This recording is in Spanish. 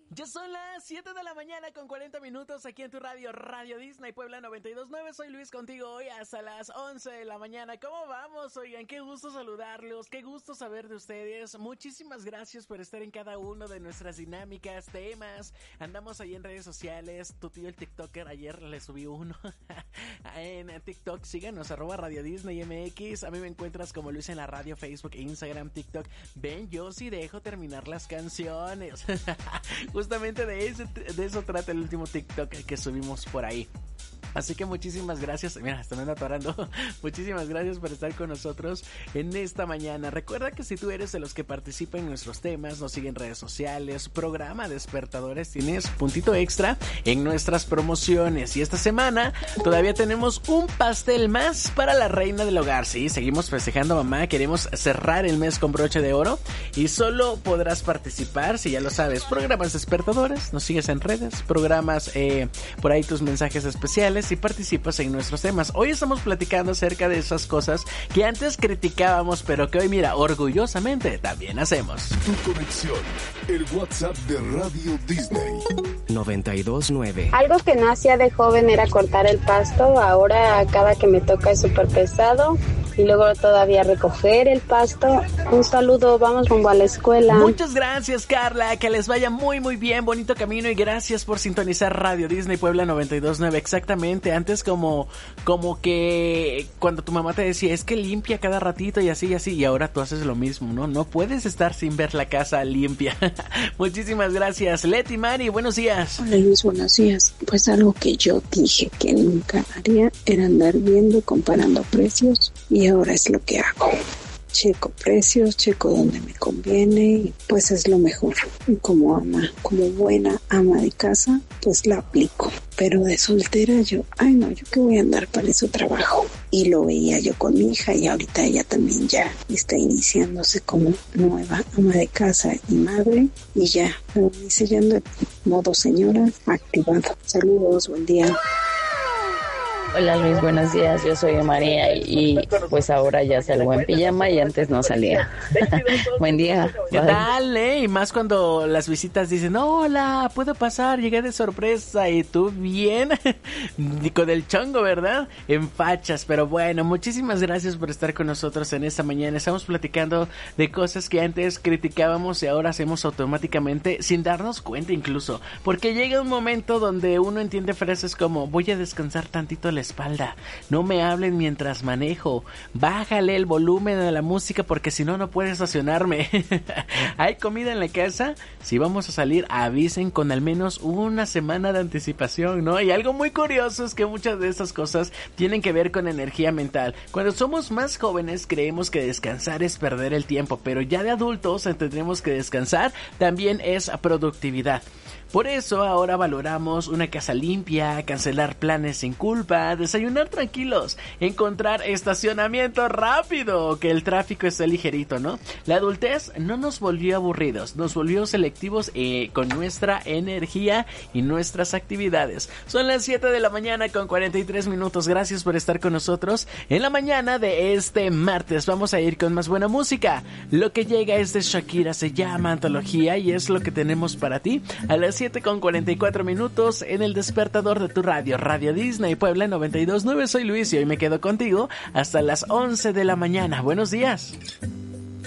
Ya son las 7 de la mañana con 40 minutos aquí en tu radio, Radio Disney Puebla 92.9. Soy Luis contigo hoy hasta las 11 de la mañana. ¿Cómo vamos? Oigan, qué gusto saludarlos, qué gusto saber de ustedes. Muchísimas gracias por estar en cada uno de nuestras dinámicas, temas. Andamos ahí en redes sociales. Tu tío el TikToker, ayer le subí uno en TikTok. Síganos, @Radio Disney MX. A mí me encuentras como Luis en la radio, Facebook, Instagram, TikTok. Ven, yo sí dejo terminar las canciones. Justamente de eso trata el último TikTok que subimos por ahí. Así que muchísimas gracias. Mira, hasta me ando atorando. Muchísimas gracias por estar con nosotros en esta mañana. Recuerda que si tú eres de los que participan en nuestros temas, nos siguen en redes sociales, programa Despertadores, tienes puntito extra en nuestras promociones. Y esta semana todavía tenemos un pastel más para la reina del hogar. Sí, seguimos festejando a mamá. Queremos cerrar el mes con broche de oro. Y solo podrás participar, si ya lo sabes, programas Despertadores, nos sigues en redes, programas por ahí tus mensajes especiales y participas en nuestros temas. Hoy estamos platicando acerca de esas cosas que antes criticábamos, pero que hoy, mira, orgullosamente también hacemos. Tu conexión, el WhatsApp de Radio Disney 92.9. Algo que no hacía de joven era cortar el pasto. Ahora cada que me toca es súper pesado. Y luego todavía recoger el pasto. Un saludo, vamos rumbo a la escuela. Muchas gracias, Carla, que les vaya muy muy bien, bonito camino y gracias por sintonizar Radio Disney Puebla 92.9. Exactamente, antes como que cuando tu mamá te decía, es que limpia cada ratito y así, y ahora tú haces lo mismo, ¿no? No puedes estar sin ver la casa limpia. Muchísimas gracias, Leti, Mari, buenos días. Hola Luis, buenos días. Pues algo que yo dije que nunca haría era andar viendo, comparando precios, y ahora es lo que hago. Checo precios, checo donde me conviene y pues es lo mejor. Y como buena ama de casa, pues la aplico. Pero de soltera yo que voy a andar para eso trabajo. Y lo veía yo con mi hija y ahorita ella también ya está iniciándose como nueva ama de casa y madre. Y ya, pero dice ya ando en modo señora activado. Saludos, buen día. Hola Luis, buenos días, yo soy María y pues ahora ya salgo en pijama y antes no salía. Buen día. ¿Qué tal, Y más cuando las visitas dicen, hola, ¿puedo pasar? Llegué de sorpresa y tú bien, con el chongo, ¿verdad? En fachas, pero bueno, muchísimas gracias por estar con nosotros en esta mañana. Estamos platicando de cosas que antes criticábamos y ahora hacemos automáticamente sin darnos cuenta incluso, porque llega un momento donde uno entiende frases como, voy a descansar tantito la espalda, no me hablen mientras manejo, bájale el volumen a la música porque si no puedes estacionarme. ¿Hay comida en la casa? Si vamos a salir, avisen con al menos una semana de anticipación, ¿no? Y algo muy curioso es que muchas de estas cosas tienen que ver con energía mental. Cuando somos más jóvenes creemos que descansar es perder el tiempo, pero ya de adultos entendemos que descansar también es productividad. Por eso ahora valoramos una casa limpia, cancelar planes sin culpa, desayunar tranquilos, encontrar estacionamiento rápido, que el tráfico esté ligerito, ¿no? La adultez no nos volvió aburridos, nos volvió selectivos con nuestra energía y nuestras actividades. Son las 7 de la mañana con 43 minutos, gracias por estar con nosotros. En la mañana de este martes vamos a ir con más buena música. Lo que llega es de Shakira, se llama Antología y es lo que tenemos para ti a las 7 con 44 minutos en el despertador de tu radio, Radio Disney Puebla 92.9. Soy Luis y hoy me quedo contigo hasta las 11 de la mañana. Buenos días.